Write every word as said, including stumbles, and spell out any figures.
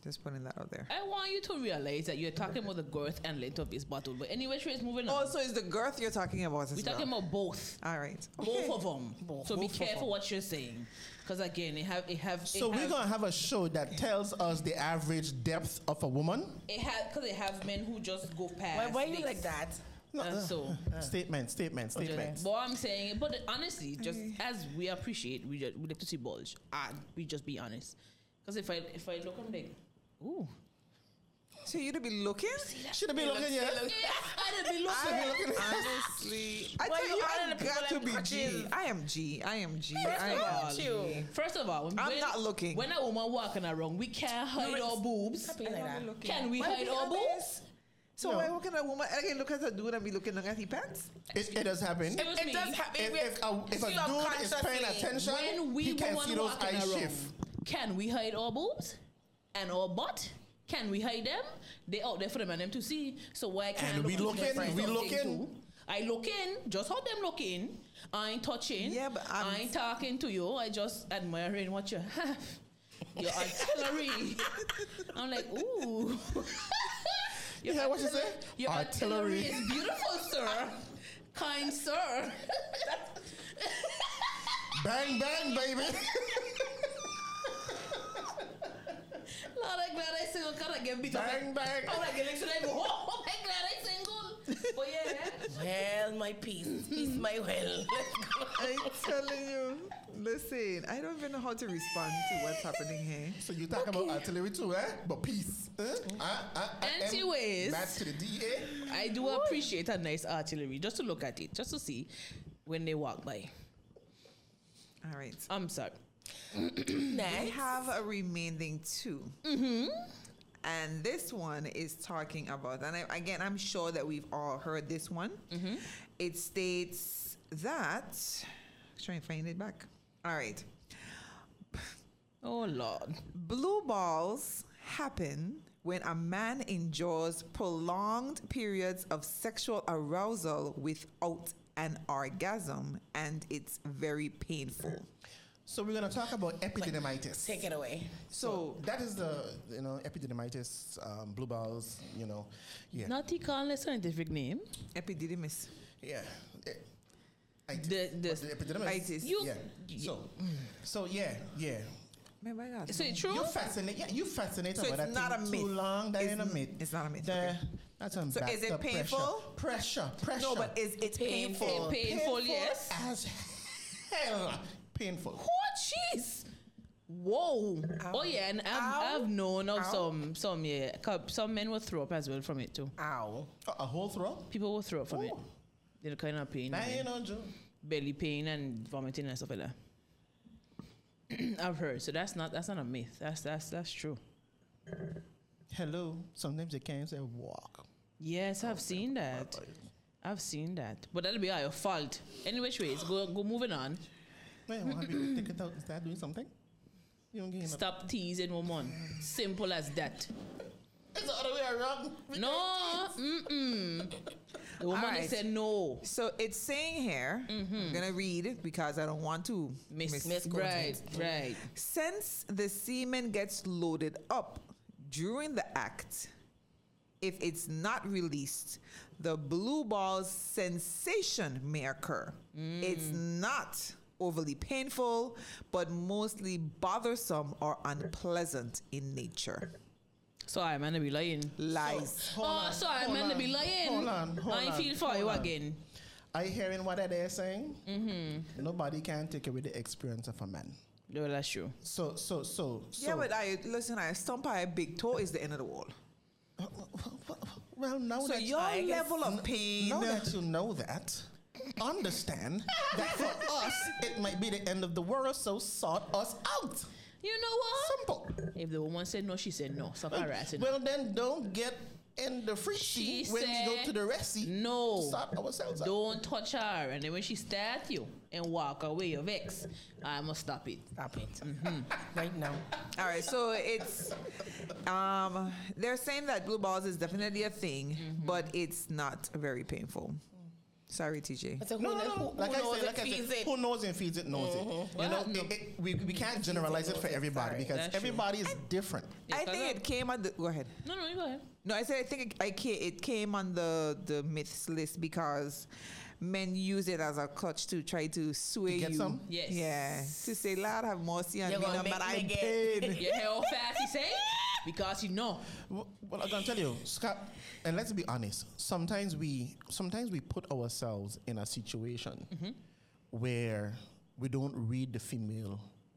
Just putting that out there. I want you to realize that you're talking about the girth and length of this bottle. But anyway, Trace, moving on. Also, is the girth you're talking about as We're well? talking about both. All right. Both of them. Both. So Both be of careful them. what you're saying. Because again, it have it have. So it we're have, gonna have a show that tells us the average depth of a woman. It have because they have men who just go past. Why, why you this. like that? No, And so, statement, statement, statement. but I'm saying, but honestly, just as we appreciate, we just, we like to see bulge. Ah, we just be honest. Because if I if I look, I'm like, ooh. So you'd be looking? Should have been looking, yeah. I'd be looking. Honestly, I Why tell you, you I holding the got to people be like G. crutches? I am G. I am G. First I of am all, G. you. First of all, when, I'm when- not looking. When a woman walking around, we can't hide No, our boobs. Stop being like that. Can we Why hide be our honest? boobs? So No. why looking at a woman? I can look at a dude and be looking at his pants. It, it does happen. Excuse It me. does happen. If, if a, if a dude is Subconsciously. paying attention, When we he can women see those walking eyes around, shift. can we hide our boobs and our butt? Can we hide them? They out there for the man them to see. So why can't And I we look into looking, my friends we something looking. too? I look in, just how them looking. I ain't touching. Yeah, but I'm- I ain't talking to you. I just admiring what you have. Your artillery. I'm like, ooh. You hear what she said? Your artillery. Artillery. is beautiful, sir. Kind sir. Bang, bang, baby. Lord, I'm glad I single. Cause I get beat up. Bang, bang. I'm like, next I go, oh, I'm glad I single. But yeah. Well, my peace. Peace, my well. Let's go. I'm telling you. Listen, I don't even know how to respond to what's happening here. So you talk about artillery too, eh? But peace. Eh? Uh, uh, uh, Anyways. Match to the D A. I do appreciate a nice artillery just to look at it, just to see when they walk by. All right. I'm sorry. We Next. have a remaining two. Mm-hmm. And this one is talking about, and I, again, I'm sure that we've all heard this one. Mm-hmm. It states that, let's try and find it back. All right. Oh Lord. Blue balls happen when a man endures prolonged periods of sexual arousal without an orgasm, and it's very painful. So we're gonna talk about epididymitis. Take it away. So that is the you know epididymitis, um, blue balls. You know, yeah, Not he calling a scientific name. Epididymis. yeah. Eh, itis. The- the- But the epididymis. itis. You- yeah. So, so yeah, yeah. Oh my God. So it's true. You fascinate. Yeah, you fascinate So about it's that not thing a myth. too long. That It's ain't a n- myth. it's not a myth, The- okay. That's some So is it backed up painful? Pressure, pressure, pressure. No, but is it painful? Painful. Painful, yes. as hell. Painful. Oh jeez. Whoa. Oh yeah, and I've, Ow. I've known of Ow. some some yeah co- some men will throw up as well from it too. Ow. A, a whole throw. People will throw up from it. Oh. They're kind of pain, That and ain't no joke. belly pain and vomiting and stuff like that. I've heard. So that's not that's not a myth. That's that's that's true. Hello. Sometimes you can't say walk. Yes, I've seen that. I've seen that. But that'll be your fault. Anyway, ways, go go moving on. Wait, what have you take it out and start doing something? You don't get him. Stop teasing woman. Simple as that. It's the other way around. No, mm-mm. The woman All right. said no. So it's saying here, I'm going to read it because I don't want to Miss, misquote right, it. right. Since the semen gets loaded up during the act, if it's not released, the blue ball's sensation may occur. It's not overly painful, but mostly bothersome or unpleasant in nature. Sorry, man, to be lying. Lies. Hold Oh, on, sorry, hold man, to on, be lying. Hold on, hold I on, feel for hold you on. again. Are you hearing what they're saying? Mm-hmm. Nobody can take away the experience of a man. No, that's true. So, so, so, so. Yeah, but I listen. I stomp a big toe is the end of the world. Well, now So that your I guess- level of pain. Now that you know that, understand that for us it might be the end of the world. So sort us out. You know what? Simple. If the woman said no, she said no. Stop harassing her. Well, then don't get in the free She when we go said to the rest no. to sort ourselves out. Don't touch her. And then when she start you and walk away, you vex. I must stop it. Stop it. Mm-hmm. Right now. All right, so it's um they're saying that blue balls is definitely a thing, but it's not very painful. Sorry, T J. So who, No, no, kn- no. who, Like who I knows said, like it I feels said, it? who knows and feels it knows it. You Well, know, no. it, it, we, we can't generalize it for knows it, everybody sorry. because That's true. everybody is different. Yeah, I 'cause think I- it came on the. Go ahead. No, no, you go ahead. No, I said I think it, I ca- it came on the the myths list because men use it as a crutch to try to sway To get you. some? Yes. Yeah. To say, Lord have mercy on You're me, gonna no make matter me I'm get- paid. You hear how fast he say? Because you know. Well, well, I'm gonna tell you, Scott, and let's be honest. Sometimes we, sometimes we put ourselves in a situation where we don't read the female